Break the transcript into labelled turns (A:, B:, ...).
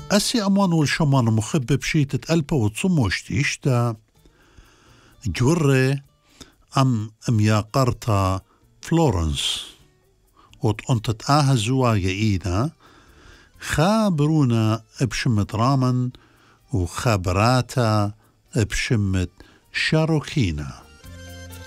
A: أسي أمان والشمان مخبب شيتة ألبا وتصموشتي إشتا جوري أم يا قرطة فلورنس وأنت تآهزوا يئينا خابرونا بشمت رامن وخابراتا بشمت شاروكينا.